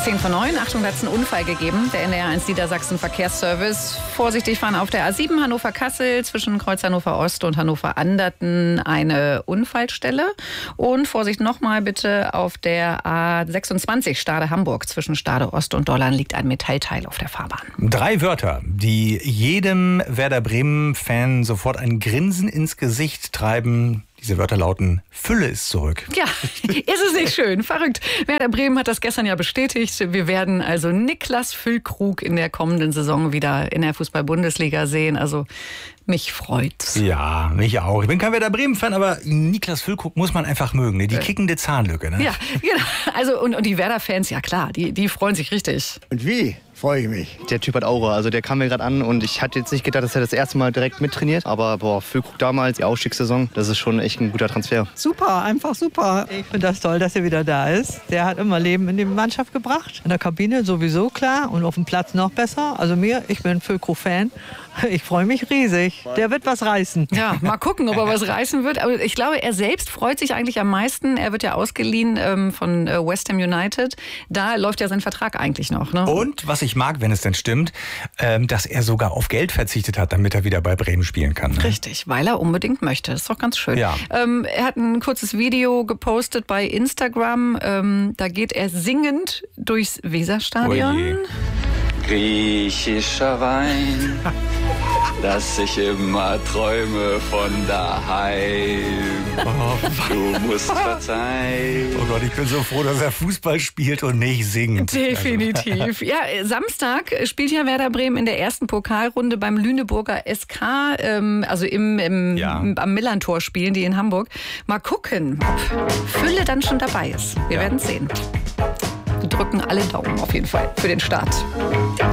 10 vor 9. Achtung, da hat es einen Unfall gegeben. Der NDR1 Niedersachsen Verkehrsservice. Vorsichtig fahren auf der A7 Hannover-Kassel zwischen Kreuz Hannover-Ost und Hannover-Anderten eine Unfallstelle. Und Vorsicht nochmal bitte auf der A26 Stade-Hamburg zwischen Stade-Ost und Dollern liegt ein Metallteil auf der Fahrbahn. 3 Wörter, die jedem Werder Bremen-Fan sofort ein Grinsen ins Gesicht treiben. Diese Wörter lauten: Fülle ist zurück. Ja, ist es nicht schön? Verrückt. Werder Bremen hat das gestern ja bestätigt. Wir werden also Niklas Füllkrug in der kommenden Saison wieder in der Fußball-Bundesliga sehen. Also mich freut's. Ja, mich auch. Ich bin kein Werder Bremen-Fan, aber Niklas Füllkrug muss man einfach mögen. Ne? Die kickende Zahnlücke. Ne? Ja, genau. Also, und die Werder-Fans, ja klar, die freuen sich richtig. Und wie? Freue ich mich. Der Typ hat Aura, also der kam mir gerade an und ich hatte jetzt nicht gedacht, dass er das erste Mal direkt mittrainiert. Aber Füllkrug damals, die Aufstiegssaison, das ist schon echt ein guter Transfer. Super, einfach super. Ich finde das toll, dass er wieder da ist. Der hat immer Leben in die Mannschaft gebracht. In der Kabine sowieso klar und auf dem Platz noch besser. Also ich bin Füllkrug-Fan. Ich freue mich riesig. Der wird was reißen. Ja, mal gucken, ob er was reißen wird. Aber ich glaube, er selbst freut sich eigentlich am meisten. Er wird ja ausgeliehen von West Ham United. Da läuft ja sein Vertrag eigentlich noch. Ne? Und was ich mag, wenn es denn stimmt, dass er sogar auf Geld verzichtet hat, damit er wieder bei Bremen spielen kann. Ne? Richtig, weil er unbedingt möchte. Das ist doch ganz schön. Ja. Er hat ein kurzes Video gepostet bei Instagram. Da geht er singend durchs Weserstadion. Oje. Griechischer Wein, dass ich immer träume von daheim. Du musst verzeihen. Oh Gott, ich bin so froh, dass er Fußball spielt und nicht singt. Definitiv. Ja, Samstag spielt ja Werder Bremen in der ersten Pokalrunde beim Lüneburger SK, also am Millerntor spielen die in Hamburg. Mal gucken, ob Fülle dann schon dabei ist. Wir werden sehen. Wir drücken alle Daumen auf jeden Fall für den Start.